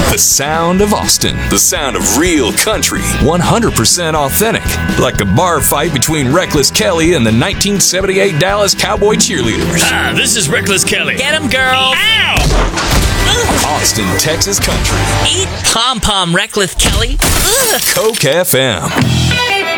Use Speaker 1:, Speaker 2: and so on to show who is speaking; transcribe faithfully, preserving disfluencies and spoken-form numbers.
Speaker 1: The sound of Austin. The sound of real country. one hundred percent authentic. Like a bar fight between Reckless Kelly and the nineteen seventy-eight Dallas Cowboy cheerleaders.
Speaker 2: Ah, this is Reckless Kelly.
Speaker 3: Get him, girl.
Speaker 2: Ow!
Speaker 1: Austin, Texas country.
Speaker 3: Eat pom-pom, Reckless Kelly. Ugh.
Speaker 1: Coke F M.